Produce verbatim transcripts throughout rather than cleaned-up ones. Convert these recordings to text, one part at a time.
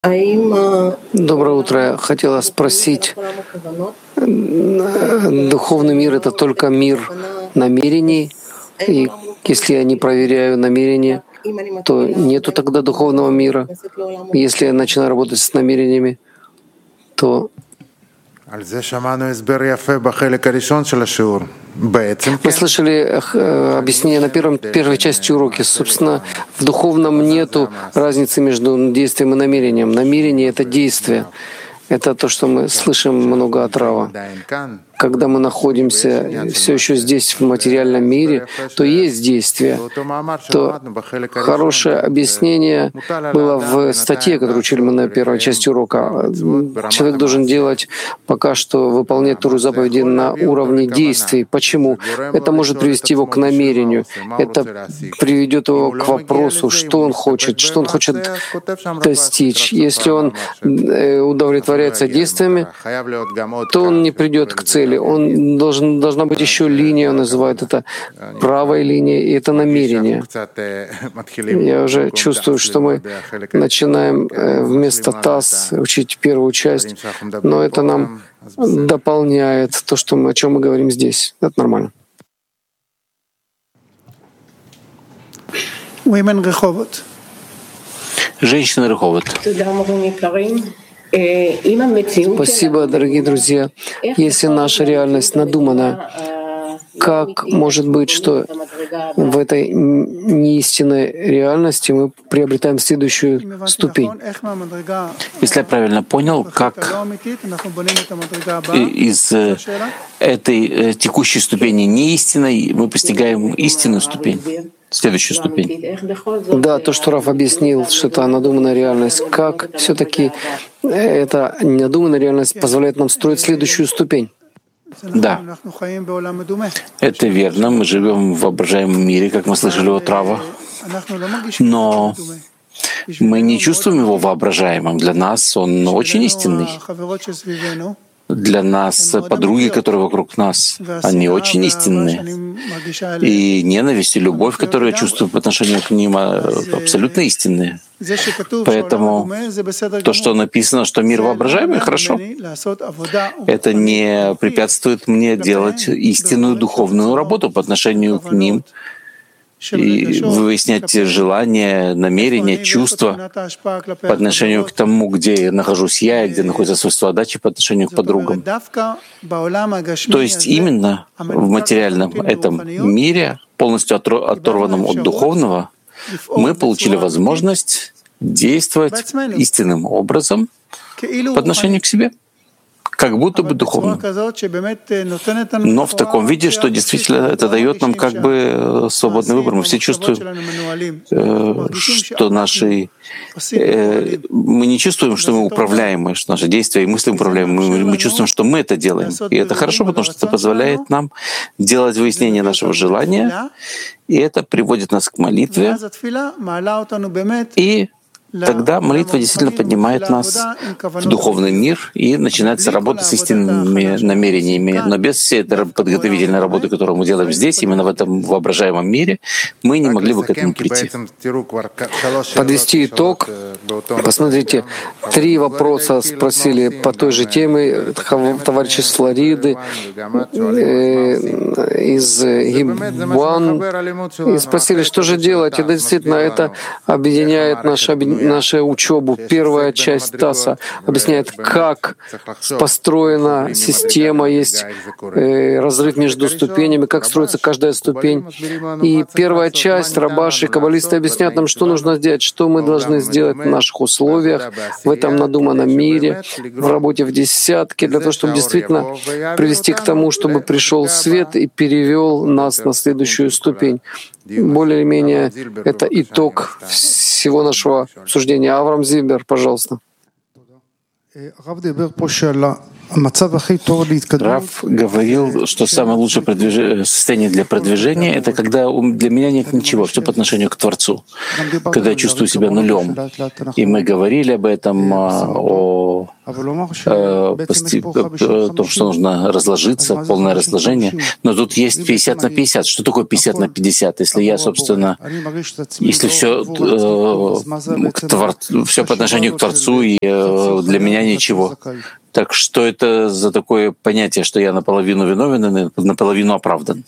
Доброе утро. Я хотела спросить, духовный мир — это только мир намерений, и если я не проверяю намерения, то нету тогда духовного мира. Если я начинаю работать с намерениями, то мы слышали объяснение на первом, первой части урока. Собственно, в духовном нету разницы между действием и намерением. Намерение — это действие. Это то, что мы слышим много от Рава. Когда мы находимся все еще здесь, в материальном мире, то есть действие. То хорошее объяснение было в статье, которую учили мы на первой части урока. Человек должен делать пока что, выполнять Тору заповеди на уровне действий. Почему? Это может привести его к намерению. Это приведет его к вопросу, что он хочет, что он хочет достичь. Если он удовлетворяется действиями, то он не придет к цели. Он должен, должна быть еще линия, он называет это правой линией, и это намерение. Я уже чувствую, что мы начинаем вместо ТАСС учить первую часть, но это нам дополняет то, что мы, о чем мы говорим здесь. Это нормально. Женщина Реховод. Спасибо, дорогие друзья. Если наша реальность надумана, как может быть, что в этой неистинной реальности мы приобретаем следующую ступень? Если я правильно понял, как из этой текущей ступени неистинной мы постигаем истинную ступень? Следующую ступень. Да, то, что Раф объяснил, что это надуманная реальность, как все-таки эта надуманная реальность позволяет нам строить следующую ступень. Да, это верно. Мы живем в воображаемом мире, как мы слышали от Рава, но мы не чувствуем его воображаемым. Для нас он очень истинный. Для нас подруги, которые вокруг нас, они очень истинные. И ненависть и любовь, которую я чувствую по отношению к ним, абсолютно истинные. Поэтому то, что написано, что мир воображаемый, хорошо. Это не препятствует мне делать истинную духовную работу по отношению к ним, и выяснять желания, намерения, чувства по отношению к тому, где нахожусь я, и где находится свойство отдачи по отношению к подругам. То есть именно в материальном этом мире, полностью оторванном от духовного, мы получили возможность действовать истинным образом по отношению к себе, как будто бы духовно. Но в таком виде, что действительно это дает нам как бы свободный выбор. Мы все чувствуем, что наши... Мы не чувствуем, что мы управляемы, что наши действия и мысли управляемы. Мы, мы чувствуем, что мы это делаем. И это хорошо, потому что это позволяет нам делать выяснение нашего желания, и это приводит нас к молитве, и тогда молитва действительно поднимает нас в духовный мир, и начинается работа с истинными намерениями. Но без всей этой подготовительной работы, которую мы делаем здесь, именно в этом воображаемом мире, мы не могли бы к этому прийти. Подвести итог. Посмотрите, три вопроса спросили по той же теме товарищи с Флориды, из Гибуан, и спросили, что же делать. И действительно, это объединяет наше объединение, нашу учебу. Первая часть ТАССа объясняет, как построена система, есть э, разрыв между ступенями, как строится каждая ступень. И первая часть рабаши, каббалисты объясняют нам, что нужно сделать, что мы должны сделать в наших условиях, в этом надуманном мире, в работе в десятке, для того, чтобы действительно привести к тому, чтобы пришел свет и перевел нас на следующую ступень. Более-менее это итог всего нашего обсуждения. Авраам Зильбер, пожалуйста. Рав говорил, что самое лучшее продвиж... состояние для продвижения — это когда для меня нет ничего, все по отношению к Творцу, когда я чувствую себя нулем. И мы говорили об этом, о о, о, том, что нужно разложиться, полное разложение. Но тут есть пятьдесят на пятьдесят. Что такое пятьдесят на пятьдесят? Если я, собственно, если все, э, к твор... все по отношению к Творцу, и э, для меня ничего. Так что это за такое понятие, что я наполовину виновен и наполовину оправдан?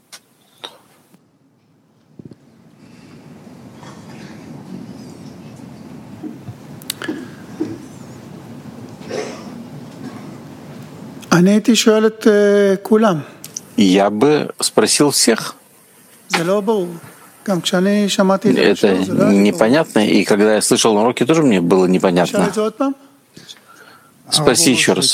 Я бы спросил всех. Это непонятно, и когда я слышал на уроке, тоже мне было непонятно. Спроси еще раз.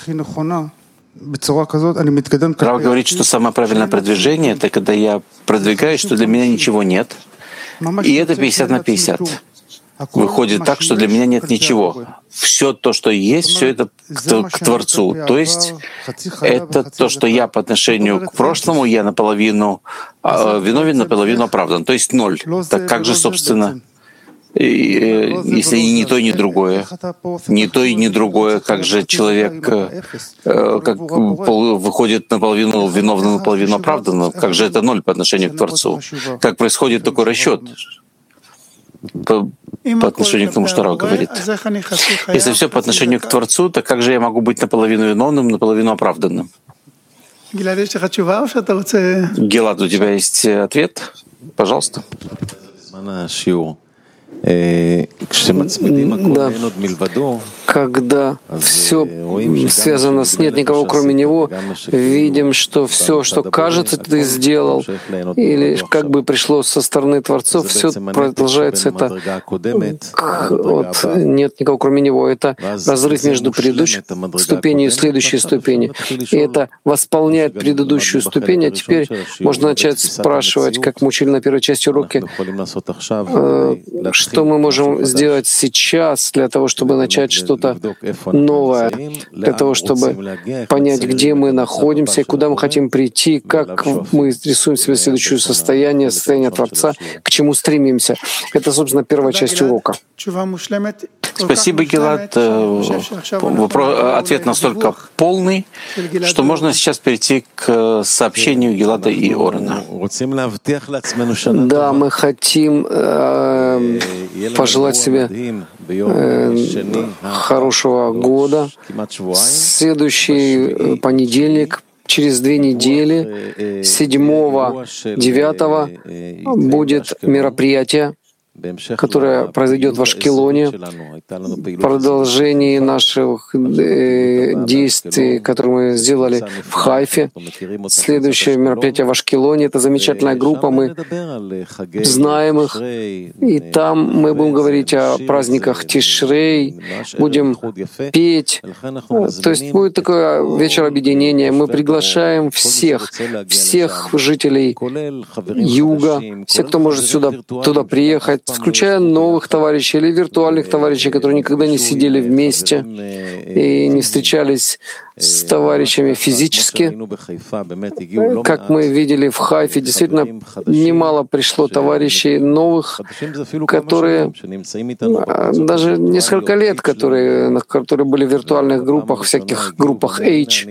Рав говорит, что самое правильное продвижение — это когда я продвигаюсь, что для меня ничего нет, и это пятьдесят на пятьдесят. Выходит так, что для меня нет ничего. Все то, что есть, все это к, к Творцу. То есть это то, что я по отношению к прошлому, я наполовину э, виновен, наполовину оправдан. То есть ноль. Так как же, собственно, и, э, если и не то, и не другое, не то и не другое, как же человек э, как пол, выходит наполовину виновным, наполовину оправданным, как же это ноль по отношению к Творцу? Как происходит такой расчет по, по отношению к тому, что Рав говорит? Если все по отношению к Творцу, то как же я могу быть наполовину виновным, наполовину оправданным? Гилад, у тебя есть ответ? Пожалуйста. Да. Когда все связано с «нет никого, кроме Него», видим, что все, что кажется, ты сделал, или как бы пришло со стороны Творцов, все продолжается это от «нет никого, кроме Него». Это разрыв между предыдущей ступенью и следующей ступенью. И это восполняет предыдущую ступень, а теперь можно начать спрашивать, как мы учили на первой части урока, что мы можем сделать сейчас для того, чтобы начать что-то новое, для того, чтобы понять, где мы находимся и куда мы хотим прийти, как мы рисуем себе следующее состояние, состояние Творца, к чему стремимся. Это, собственно, первая часть урока. Спасибо, Гилад. Ответ настолько полный, что можно сейчас перейти к сообщению Гилада и Орена. Да, мы хотим э, пожелать себе э, хорошего года. Следующий понедельник, через две недели, седьмого девятого, будет мероприятие, которое произойдет в Ашкелоне, продолжение наших э, действий, которые мы сделали в Хайфе. Следующее мероприятие в Ашкелоне — это замечательная группа, мы знаем их, и там мы будем говорить о праздниках Тишрей, будем петь. То есть будет такой вечер объединения. Мы приглашаем всех, всех жителей Юга, всех, кто может сюда, туда приехать, включая новых товарищей или виртуальных товарищей, которые никогда не сидели вместе и не встречались с товарищами физически. Как мы видели в Хайфе, действительно немало пришло товарищей новых, которые даже несколько лет, которые, которые были в виртуальных группах, всяких группах H.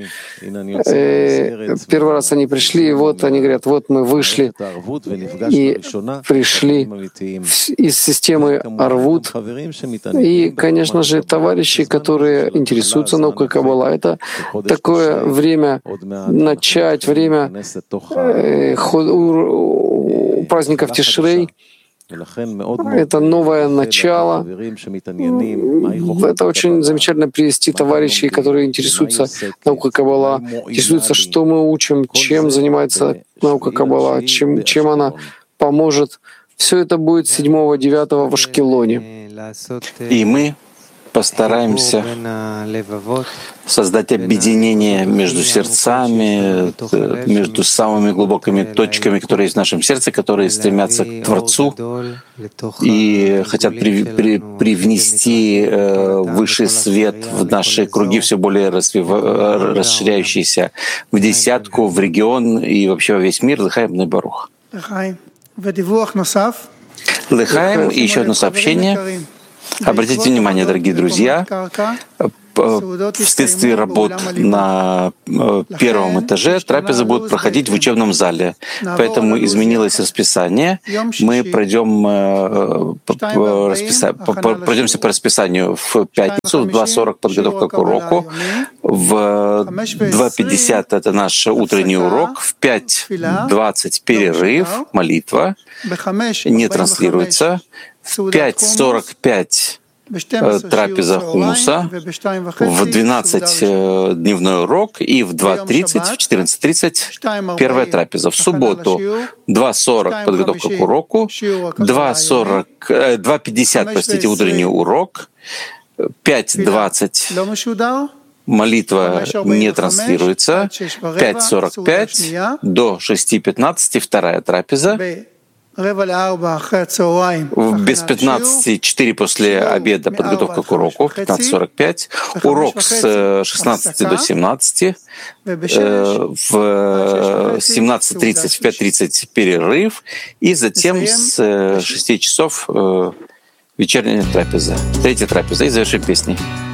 Первый раз они пришли, и вот они говорят, вот мы вышли и пришли из системы Арвут. И, конечно же, товарищи, которые интересуются наукой Каббала, это такое время начать, время э, праздников Тишрей. Это новое начало. Это очень замечательно привести товарищей, которые интересуются наукой Каббала, интересуются, что мы учим, чем занимается наука Каббала, чем, чем она поможет. Все это будет седьмого-девятого в Ашкелоне. И мы постараемся создать объединение между сердцами, между самыми глубокими точками, которые есть в нашем сердце, которые стремятся к Творцу и хотят при, при, привнести э, высший свет в наши круги, все более развив, расширяющиеся в десятку, в регион и вообще во весь мир. Лехаим бней Барух. Лехаим, и еще одно сообщение. Обратите внимание, дорогие друзья, вследствие работ на первом этаже трапезы будут проходить в учебном зале. Поэтому изменилось расписание. Мы пройдем, расписа... пройдемся по расписанию в пятницу в два сорок подготовка к уроку, в два пятьдесят это наш утренний урок, в пять двадцать перерыв, молитва, не транслируется, в пять сорок пять трапеза хумуса, в двенадцать дневной урок и в два тридцать, в четырнадцать тридцать первая трапеза. В субботу два сорок подготовка к уроку, два сорок, два пятьдесят, простите, утренний урок, пять двадцать молитва не транслируется, пять сорок пять до шести пятнадцати вторая трапеза, без пятнадцати четыре после обеда подготовка к уроку, пятнадцать сорок пять, урок с шестнадцати до семнадцати, в семнадцать тридцать, в пять тридцать перерыв, и затем с шести часов вечерняя трапеза, третья трапеза, и завершим песней.